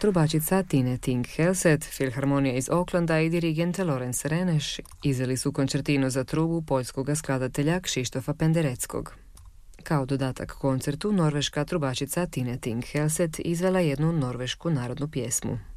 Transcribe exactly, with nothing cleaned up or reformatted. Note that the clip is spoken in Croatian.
Trubačica Tine Ting Helset, Filharmonija iz Oaklanda i dirigent Lorenz Reneš izveli su koncertinu za trubu poljskog skladatelja Kšištofa Pendereckog. Kao dodatak koncertu, norveška trubačica Tine Ting Helset izvela jednu norvešku narodnu pjesmu.